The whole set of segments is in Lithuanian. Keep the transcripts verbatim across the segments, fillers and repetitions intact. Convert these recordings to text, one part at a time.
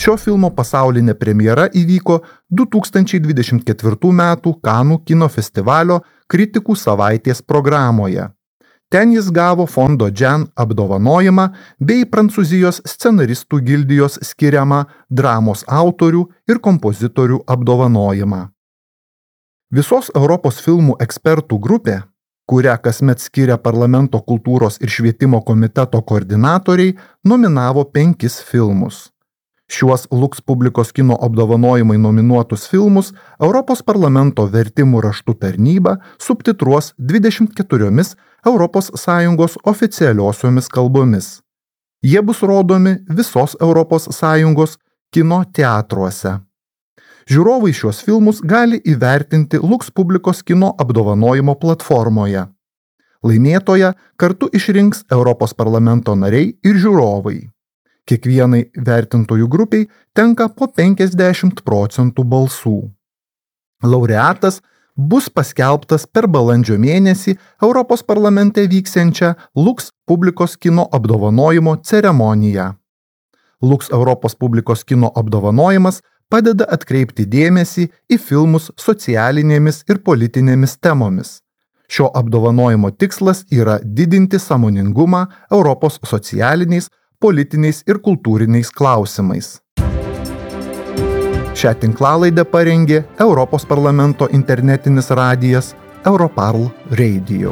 Šio filmo pasaulinė premjera įvyko du tūkstančiai dvidešimt ketvirtų metų Kanų kino festivalio kritikų savaitės programoje. Ten jis gavo Fondo Džen apdovanojimą bei Prancūzijos scenaristų gildijos skiriamą dramos autorių ir kompozitorių apdovanojimą. Visos Europos filmų ekspertų grupė, kurią kasmet skiria Parlamento kultūros ir švietimo komiteto koordinatoriai, nominavo penkis filmus. Šiuos Lux publikos kino apdovanojimai nominuotus filmus Europos parlamento vertimų raštų tarnyba subtitruos dvidešimt keturiomis Europos Sąjungos oficialiosiomis kalbomis. Jie bus rodomi visos Europos Sąjungos kino teatruose. Žiūrovai šios filmus gali įvertinti Lux publikos kino apdovanojimo platformoje. Laimėtoją kartu išrinks Europos parlamento nariai ir žiūrovai. Kiekvienai vertintojų grupiai tenka po penkiasdešimt procentų balsų. Laureatas bus paskelbtas per balandžio mėnesį Europos parlamente vyksiančią Lux publikos kino apdovanojimo ceremoniją. Lux Europos publikos kino apdovanojimas padeda atkreipti dėmesį į filmus socialinėmis ir politinėmis temomis. Šio apdovanojimo tikslas yra didinti sąmoningumą Europos socialiniais, politiniais ir kultūriniais klausimais. Šią tinklalaidę parengė Europos parlamento internetinis radijas Europarl Radio.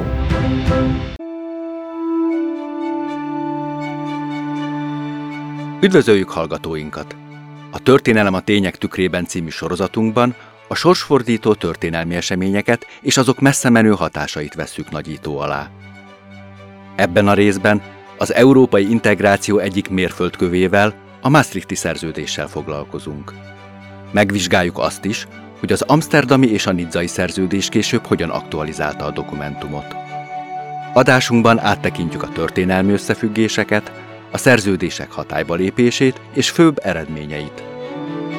Üdvözöljük hallgatóinkat! A Történelem a tények tükrében című sorozatunkban a sorsfordító történelmi eseményeket és azok messzemenő hatásait vesszük nagyító alá. Ebben a részben az európai integráció egyik mérföldkövével, a Maastrichti szerződéssel foglalkozunk. Megvizsgáljuk azt is, hogy az amszterdami és a nizzai szerződés később hogyan aktualizálta a dokumentumot. Adásunkban áttekintjük a történelmi összefüggéseket, a szerződések hatályba lépését és főbb eredményeit.